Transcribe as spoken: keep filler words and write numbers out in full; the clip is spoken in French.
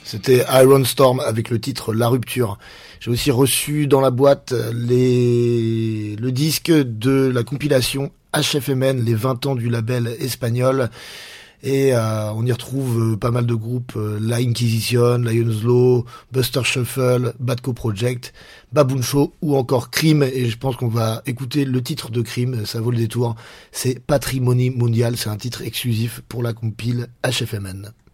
C'était Iron Storm avec le titre La Rupture. J'ai aussi reçu dans la boîte les le disque de la compilation H F M N, les vingt ans du label espagnol. Et euh, on y retrouve euh, pas mal de groupes, euh, La Inquisition, Lion's Law, Buster Shuffle, Badco Project, Baboon Show ou encore Crime. Et je pense qu'on va écouter le titre de Crime, ça vaut le détour. C'est Patrimony Mondial, c'est un titre exclusif pour la compile H F M N.